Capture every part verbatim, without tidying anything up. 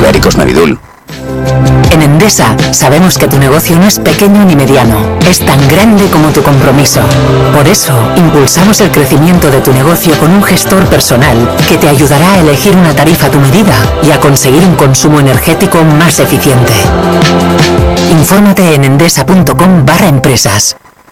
Ibéricos Navidul. En Endesa sabemos que tu negocio no es pequeño ni mediano, es tan grande como tu compromiso. Por eso, impulsamos el crecimiento de tu negocio con un gestor personal que te ayudará a elegir una tarifa a tu medida y a conseguir un consumo energético más eficiente. Infórmate en endesa.com barra empresas.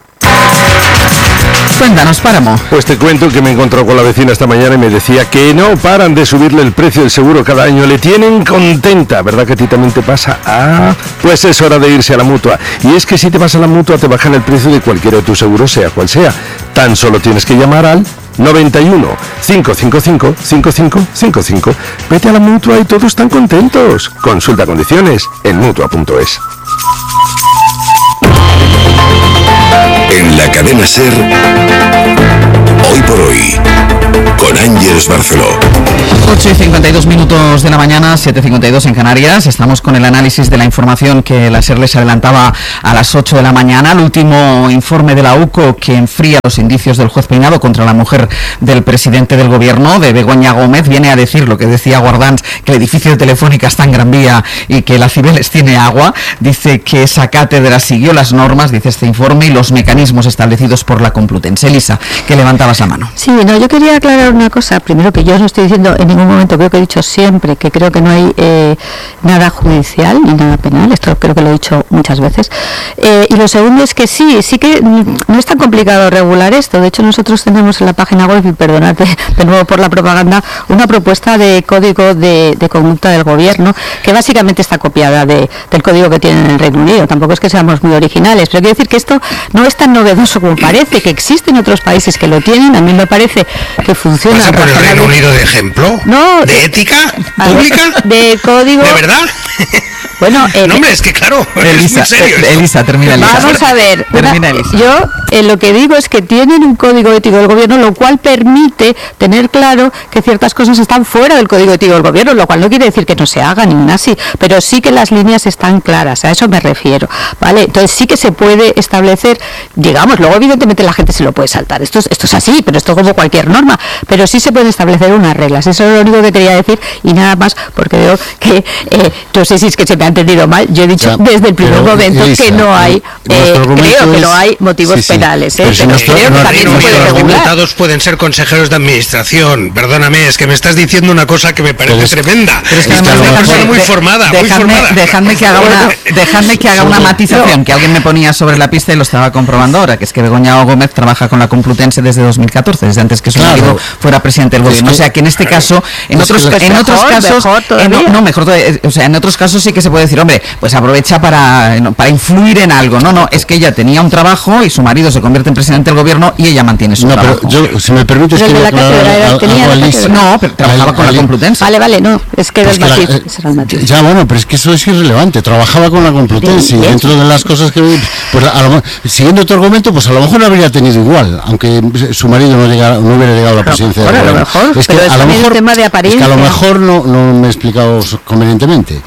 Cuéntanos, Páramo. Pues te cuento que me he encontrado con la vecina esta mañana y me decía que no paran de subirle el precio del seguro cada año. Le tienen contenta, ¿verdad que a ti también te pasa? Ah, pues es hora de irse a la Mutua. Y es que si te vas a la Mutua te bajan el precio de cualquiera de tus seguros, sea cual sea. Tan solo tienes que llamar al noventa y uno, cincuenta y cinco, cincuenta y cinco cincuenta y cinco. Vete a la Mutua y todos están contentos. Consulta condiciones en mutua punto es. En la cadena SER, Hoy por Hoy, con Ángeles Barceló. ocho y cincuenta y dos minutos de la mañana, siete y cincuenta y dos en Canarias. Estamos con el análisis de la información que la SER les adelantaba a las ocho de la mañana. El último informe de la U C O que enfría los indicios del juez Peinado contra la mujer del presidente del gobierno, de Begoña Gómez, viene a decir lo que decía Guardans, que el edificio de Telefónica está en Gran Vía y que la Cibeles tiene agua. Dice que esa cátedra siguió las normas, dice este informe, y los mecanismos establecidos por la Complutense. Elisa, que levantabas la mano. Sí, no, yo quería aclarar una cosa. Primero, que yo no estoy diciendo en ningún momento, creo que he dicho siempre, que creo que no hay eh, nada judicial ni nada penal. Esto creo que lo he dicho muchas veces. Eh, y lo segundo es que sí, sí que no es tan complicado regular esto. De hecho, nosotros tenemos en la página web, y perdonad de, de nuevo por la propaganda, una propuesta de código de, de conducta del gobierno que básicamente está copiada de, del código que tienen en el Reino Unido. Tampoco es que seamos muy originales, pero quiero decir que esto no es tan novedoso como parece, que existen otros países que lo tienen. A mí me parece que funciona. ¿Vas a poner el Reino Unido de ejemplo? No, ¿De de, ética pública? De código. ¿De verdad? Bueno, eh, no, hombre, es que claro, Elisa, es muy serio te, Elisa, termina Elisa. Vamos a ver, una, termina Elisa. yo eh, lo que digo es que tienen un código ético del gobierno, lo cual permite tener claro que ciertas cosas están fuera del código ético del gobierno, lo cual no quiere decir que no se haga ni así, pero sí que las líneas están claras, a eso me refiero, ¿vale? Entonces sí que se puede establecer, digamos, luego evidentemente la gente se lo puede saltar, esto es, esto es así, pero esto es como cualquier norma, pero sí se pueden establecer unas reglas, eso es lo único que quería decir, y nada más, porque veo que, eh, no sé si es que se me ha entendido mal, yo he dicho ya, desde el primer pero, momento Elisa, que no hay, eh, creo que es, no hay motivos sí, sí, penales, ¿eh? Pero, pero creo que también no, se puede regular. Los diputados pueden ser consejeros de administración, perdóname, es que me estás diciendo una cosa que me parece es, tremenda, pero es que es una persona muy formada, dejadme, muy formada. Dejadme que haga una, dejadme que haga una matización, que alguien me ponía sobre la pista y lo estaba comprobando ahora, que es que Begoña Gómez trabaja con la Complutense desde dos mil catorce, desde antes que su marido claro. fuera presidente del gobierno, que, o sea que en este caso, en otros, que en mejor, otros casos, mejor en, no, no, mejor, o sea, en otros casos sí que se puede decir, hombre, pues aprovecha para, para influir en algo. No, no, es que ella tenía un trabajo y su marido se convierte en presidente del gobierno y ella mantiene su no, trabajo. Pero yo, si me permites, que la cátedra tenía la no, pero trabajaba con la Complutense. Vale, vale, no, es que pues era el matiz, la, el matiz. Ya, bueno, pero es que eso es irrelevante. Trabajaba con la Complutense y dentro de las cosas que, pues, a lo, siguiendo tu argumento, pues a lo mejor no habría tenido igual, aunque su marido no, llegara, no hubiera llegado a la presidencia del gobierno. A lo mejor, es que pero a lo mejor, tema de apariencia. Es que a lo mejor no, no me he explicado convenientemente.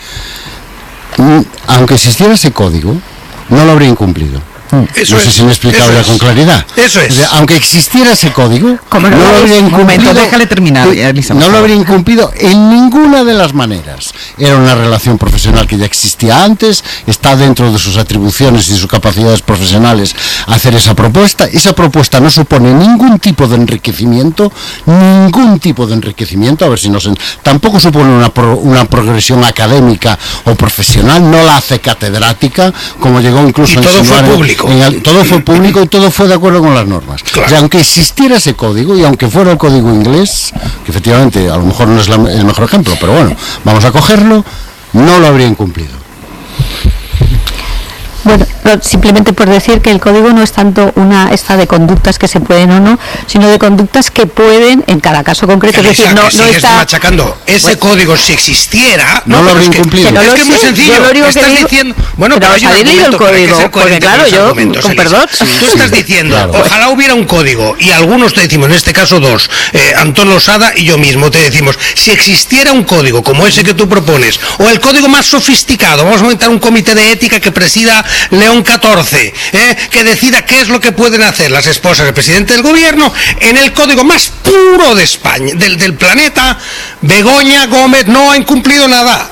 Aunque existiera ese código, no lo habría incumplido. Eso no sé es, si me he explicado ya con claridad. Eso es. O sea, aunque existiera ese código, no, no lo habría incumplido. Momento, déjale terminar, Elisa, no lo habría incumplido en ninguna de las maneras. Era una relación profesional que ya existía antes, está dentro de sus atribuciones y sus capacidades profesionales hacer esa propuesta. Esa propuesta no supone ningún tipo de enriquecimiento, ningún tipo de enriquecimiento, a ver si nos... Tampoco supone una, pro, una progresión académica o profesional, no la hace catedrática, como llegó incluso y a todo fue público. El, todo fue público y todo fue de acuerdo con las normas. Claro. O sea, aunque existiera ese código y aunque fuera el código inglés, que efectivamente a lo mejor no es la, el mejor ejemplo, pero bueno, vamos a cogerlo, no lo habría incumplido. Bueno, simplemente por decir que el código no es tanto una esta de conductas que se pueden o no, sino de conductas que pueden en cada caso concreto. Elisa, es decir, no, que no está machacando. Ese bueno, código, si existiera, no, no lo habría incumplido. Que no es lo que es muy sencillo. Yo lo digo estás que digo, diciendo, bueno, pero, pero hay leído el código, porque claro, yo, con perdón. Sí, tú estás diciendo, claro. Ojalá hubiera un código, y algunos te decimos, en este caso dos, eh, Antón Losada y yo mismo te decimos, si existiera un código como ese que tú propones, o el código más sofisticado, vamos a montar un comité de ética que presida León catorce, ¿eh? que decida qué es lo que pueden hacer las esposas del presidente del gobierno, en el código más puro de España, del, del planeta, Begoña Gómez no ha incumplido nada.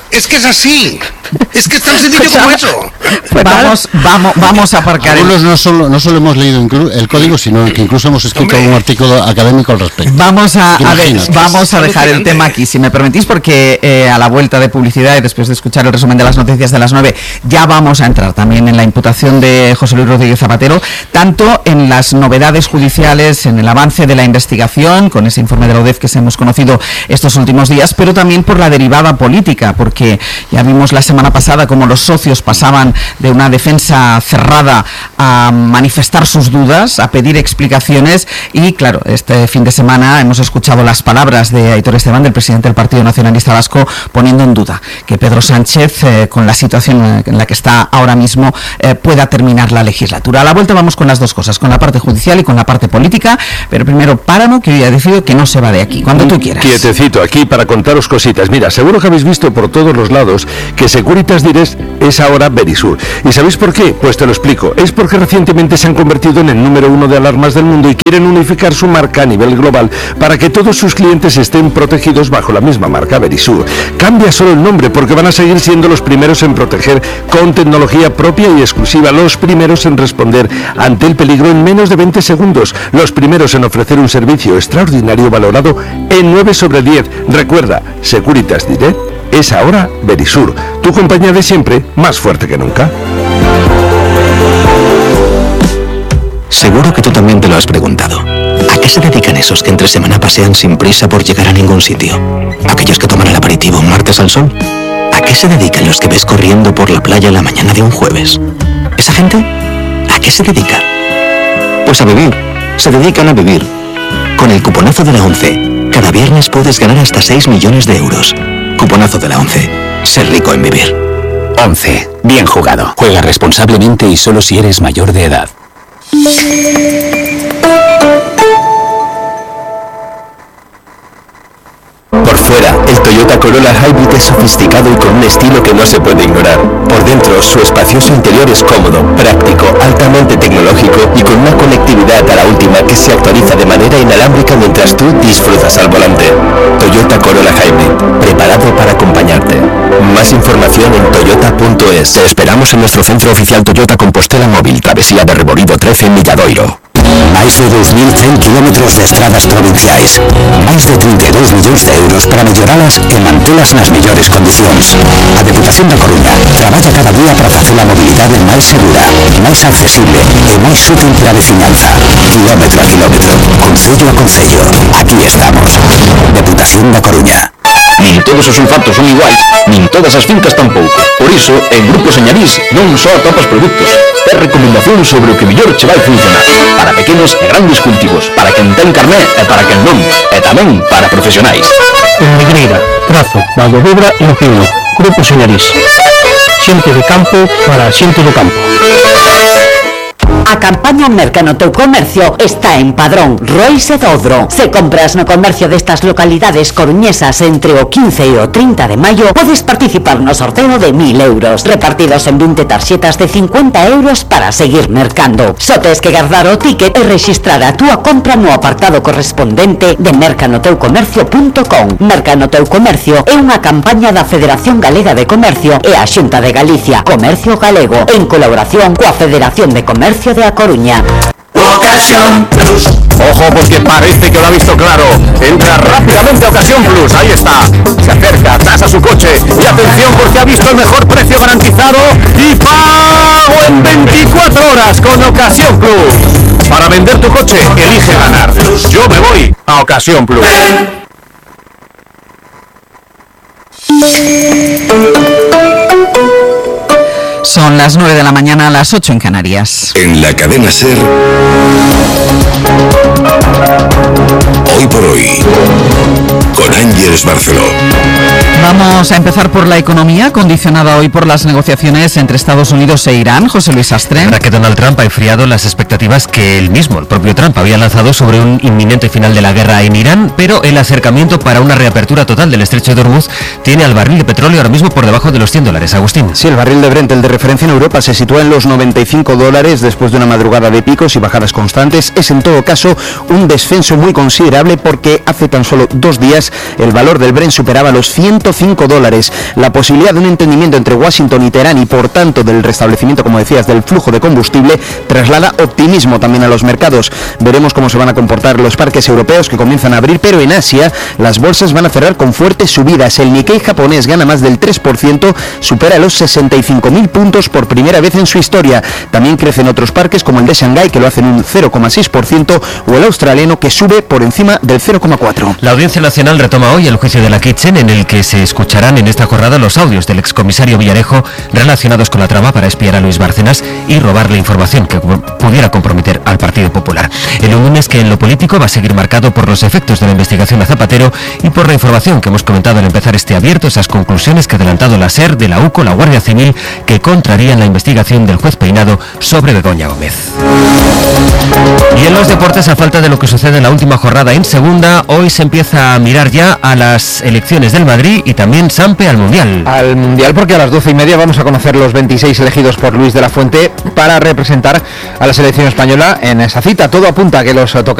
Es que es así. Es que es tan sencillo como eso. Pues vamos, vamos, vamos a aparcar. Algunos no solo, no solo hemos leído el código, sino que incluso hemos escrito Hombre. un artículo académico al respecto. Vamos a, a, de, vamos a dejar el tema aquí, si me permitís, porque eh, a la vuelta de publicidad y después de escuchar el resumen de las noticias de las nueve, ya vamos a entrar también en la imputación de José Luis Rodríguez Zapatero, tanto en las novedades judiciales, en el avance de la investigación, con ese informe de la U D E F que se hemos conocido estos últimos días, pero también por la derivada política, porque ya vimos la semana pasada cómo los socios pasaban de una defensa cerrada a manifestar sus dudas, a pedir explicaciones y, claro, este fin de semana hemos escuchado las palabras de Aitor Esteban, del presidente del Partido Nacionalista Vasco, poniendo en duda que Pedro Sánchez, eh, con la situación en la que está ahora mismo, eh, pueda terminar la legislatura. A la vuelta vamos con las dos cosas, con la parte judicial y con la parte política, pero primero Páramo, que hoy ha decidido que no se va de aquí, cuando tú quieras. Quietecito, aquí para contaros cositas. Mira, seguro que habéis visto por todos los lados que Securitas Direct es ahora Verisur. ¿Y sabéis por qué? Pues te lo explico. Es porque recientemente se han convertido en el número uno de alarmas del mundo y quieren unificar su marca a nivel global para que todos sus clientes estén protegidos bajo la misma marca Verisur. Cambia solo el nombre porque van a seguir siendo los primeros en proteger con tecnología propia y exclusiva, los primeros en responder ante el peligro en menos de veinte segundos, los primeros en ofrecer un servicio extraordinario valorado en nueve sobre diez. Recuerda, Securitas Direct es ahora Verisur, tu compañía de siempre, más fuerte que nunca. Seguro que tú también te lo has preguntado. ¿A qué se dedican esos que entre semana pasean sin prisa por llegar a ningún sitio? ¿Aquellos que toman el aperitivo un martes al sol? ¿A qué se dedican los que ves corriendo por la playa la mañana de un jueves? ¿Esa gente? ¿A qué se dedica? Pues a vivir. Se dedican a vivir. Con el cuponazo de la ONCE, cada viernes puedes ganar hasta seis millones de euros. Cuponazo de la ONCE. Ser rico en vivir. ONCE. Bien jugado. Juega responsablemente y solo si eres mayor de edad. Por fuera, el Toyota Corolla Hybrid es sofisticado y con un estilo que no se puede ignorar. Por dentro, su espacioso interior es cómodo, práctico, altamente tecnológico y con una conectividad a la última que se actualiza de manera inalámbrica mientras tú disfrutas al volante. Toyota Corolla Hybrid, preparado para acompañarte. Más información en toyota punto es. Te esperamos en nuestro centro oficial Toyota Compostela Móvil, Travesía de Rebolido trece en Milladoiro. Máis de dos mil cen kilómetros de estradas provinciais, máis de trinta e dous millóns de euros para melloralas e mantelas nas mellores condicións. A Deputación da Coruña traballa cada día para facer a mobilidade máis segura, máis accesible e máis útil para a veciñanza. Kilómetro a kilómetro, concello a concello, aquí estamos. Deputación da Coruña. Nin todos os sulfatos son iguais, nin todas as fincas tampouco. Por iso, en Grupo Señalís non só atopas produtos, é recomendación sobre o que mellor che vai funcionar. Para pequenos e grandes cultivos, para quen ten carné e para quen non, e tamén para profesionais. En Negreira, Trazo, Valdovibra e Opino. Grupo Señalís. Xente de campo para xente do campo. A campaña Merca no teu comercio está en Padrón, Rois e Dodro. Se compras no comercio destas localidades coruñesas entre o quince e o trinta de maio, podes participar no sorteo de mil euros, repartidos en vinte tarxetas de cincuenta euros para seguir mercando. Só tes que guardar o ticket e registrar a túa compra no apartado correspondente de merca no teu comercio punto com. Merca no teu comercio é unha campaña da Federación Galega de Comercio e a Xunta de Galicia, Comercio Galego, en colaboración coa Federación de Comercio de A Coruña. Ocasión Plus. Ojo, porque parece que lo ha visto claro. Entra rápidamente a Ocasión Plus, ahí está. Se acerca, tasa su coche y atención porque ha visto el mejor precio garantizado y pago en veinticuatro horas con Ocasión Plus. Para vender tu coche, elige ganar. Yo me voy a Ocasión Plus. Son las nueve de la mañana, las ocho en Canarias. En la cadena SER, Hoy por Hoy, con Ángeles Barceló. Vamos a empezar por la economía, condicionada hoy por las negociaciones entre Estados Unidos e Irán. José Luis Astre. Ahora que Donald Trump ha enfriado las expectativas que él mismo, el propio Trump, había lanzado sobre un inminente final de la guerra en Irán, pero el acercamiento para una reapertura total del estrecho de Hormuz tiene al barril de petróleo ahora mismo por debajo de los cien dólares. Agustín. Sí, el barril de Brent, el de referencia en Europa, se sitúa en los noventa y cinco dólares después de una madrugada de picos y bajadas constantes. Es en todo caso un descenso muy considerable porque hace tan solo dos días el valor del Brent superaba los ciento cinco dólares. La posibilidad de un entendimiento entre Washington y Teherán y por tanto del restablecimiento, como decías, del flujo de combustible traslada optimismo también a los mercados. Veremos cómo se van a comportar los parques europeos que comienzan a abrir, pero en Asia las bolsas van a cerrar con fuertes subidas. El Nikkei japonés gana más del tres por ciento, supera los sesenta y cinco mil puntos por primera vez en su historia. También crecen otros parques como el de Shanghái, que lo hacen un cero coma seis por ciento, o el australiano, que sube por encima del cero coma cuatro por ciento. La Audiencia Nacional retoma hoy el juicio de la Kitchen, en el que se escucharán en esta jornada los audios del excomisario Villarejo relacionados con la trama para espiar a Luis Bárcenas y robarle información que pudiera comprometer al Partido Popular. El lunes, que en lo político va a seguir marcado por los efectos de la investigación a Zapatero y por la información que hemos comentado al empezar este abierto, esas conclusiones que ha adelantado la SER, de la UCO, la Guardia Civil, que contrarían la investigación del juez Peinado sobre Begoña Gómez. Y en los deportes, a falta de lo que sucede en la última jornada en segunda, hoy se empieza a mirar ya a las elecciones del Madrid y también Sampe al Mundial. Al Mundial, porque a las doce y media vamos a conocer los veintiséis elegidos por Luis de la Fuente para representar a la selección española en esa cita. Todo apunta a que los toca